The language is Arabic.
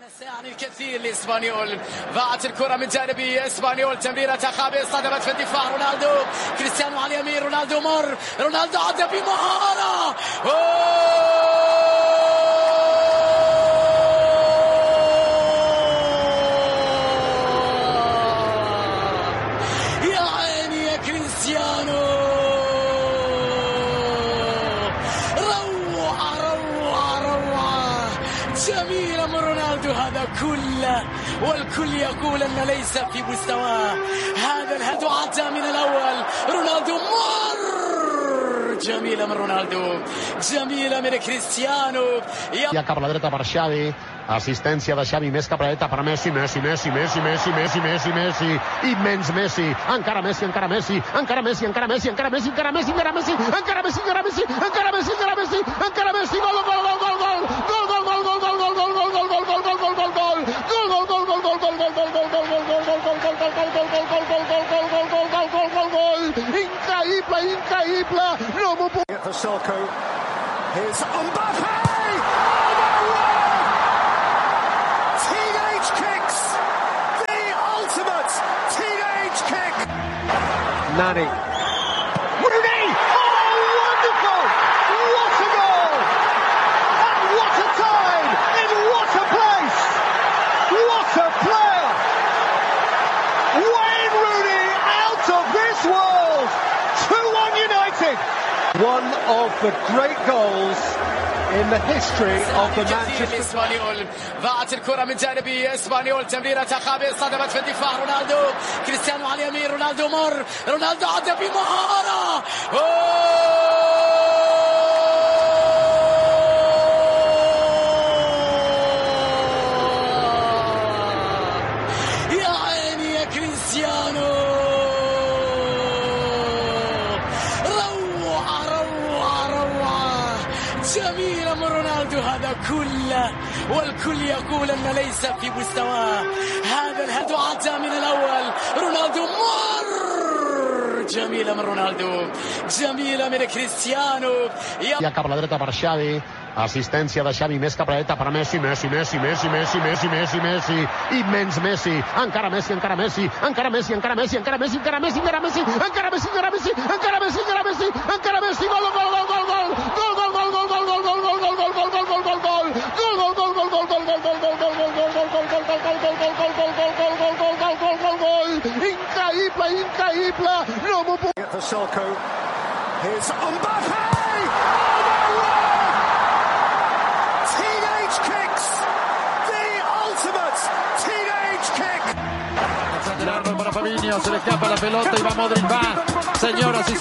يعني الكثير لإسبانيول. ضاعت الكرة من جانب إسبانيول، تمريرة خابئة صدمت في الدفاع. رونالدو، كريستيانو على اليمين، رونالدو مر، رونالدو عدى بمهارة. يا عيني يا كريستيانو، جميلة من رونالدو هذا كله، والكل يقول أن ليس في مستواه. هذا الهدف عدى من الأول، رونالدو مر، جميلة من رونالدو، جميلة من كريستيانو. Ja cap a la dreta per Xavi, assistència de Xavi més cap a la dreta per Messi, Messi, immens Messi, encara Messi, encara Messi, encara Messi, encara Messi, encara Messi, encara Messi, encara Messi, encara Messi, encara Messi, encara Messi, encara Messi, encara Messi, gol, gol, gol, gol, gol, gol, gol, gol, gol, gol, gol, gol, gol, gol, gol, gol, gol, gol, gol, increïble, increïble, no m'ho puc... For Selko, here's Mbappé! Teenage kicks! The ultimate teenage kick! Nani. Rooney! Oh, wonderful! What a goal! At what a time! In what a place! What a player! Wayne Rooney out of this world! 2-1 United! One of the great goals in the history of the Manchester إسبانيول. ضاعت الكرة من جانب إسبانيول، تمريرة خابئة صدمت في الدفاع. رونالدو، كريستيانو على اليمين، رونالدو مر، رونالدو عدى بمهارة. يا عيني يا كريستيانو، جميلة من رونالدو هذا كله، والكل يقول أن ليس في مستواه. هذا الهدف عدى من الأول، رونالدو مر، جميلة من رونالدو، جميلة من كريستيانو. Ja cap a la dreta per Xavi, assistència de Xavi més cap a la dreta per Messi, immens Messi, encara Messi, encara Messi, encara Messi, encara Messi, encara Messi, encara Messi, encara Messi, encara Messi, encara Messi, encara Messi, encara Messi, encara Messi, gol, gol, gol, gol, gol, gol, gol, gol, gol, gol, gol, gol, gol, gol, gol, gol, gol, gol, gol, increïble, increïble, no m'ho puc... For Selko, here's Mbappé! Teenage kicks! The ultimate teenage kick! Para Fabinho, se le escapa la pelota y va Modric, va, señoras y